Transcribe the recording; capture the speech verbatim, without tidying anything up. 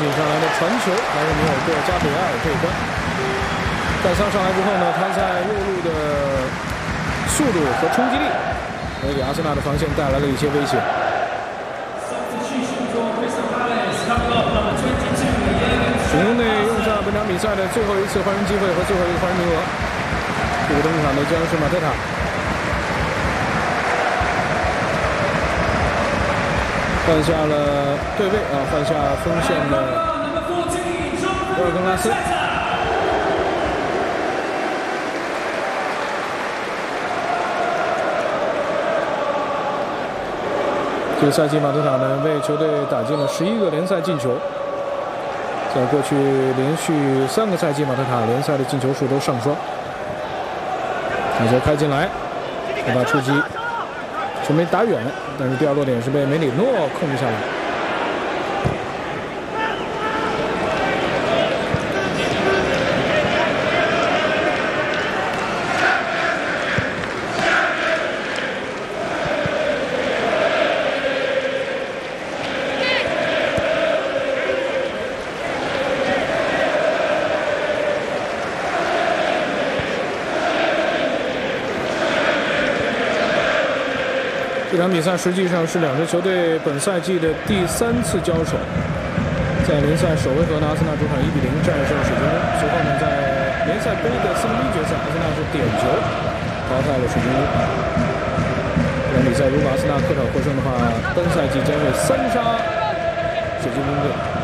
上来的传球还是没有过加比埃尔这一关。盖桑上来之后呢，他在右路的速度和冲击力，也给阿森纳的防线带来了一些威胁。水牛内用上本场比赛的最后一次换人机会和最后一个换人名额。这个登场的将是马特塔。换下了对位啊，换下锋线的沃尔根拉斯。这个赛季马特塔呢为球队打进了十一个联赛进球。在过去连续三个赛季，马特塔联赛的进球数都上双。把球开进来，他把出击球没打远，但是第二落点是被梅里诺控制下来。这场比赛实际上是两支球队本赛季的第三次交手。在联赛首回合呢，阿森纳主场一比零战胜水晶宫。随后呢，在联赛杯的四分之一决赛，阿森纳是点球淘汰了水晶宫。这场比赛如果阿森纳客场获胜的话，本赛季将会三杀水晶宫队。